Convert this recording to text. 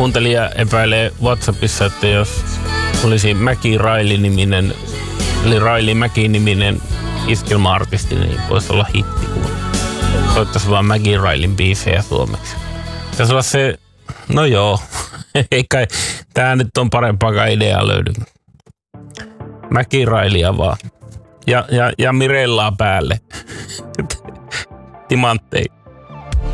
kuuntelija epäilee WhatsAppissa, että jos olisi Mäki Raili-niminen, eli Raili Mäki-niminen iskelma-artisti, niin voisi olla hitti, kun soittaisi vaan Mäki Railin biisejä suomeksi. Pitäisi olla se, no joo, ei kai, tää nyt on parempaa ideaa löydy. Mäki Railia vaan. Ja Mirellaa päälle. Timantteja.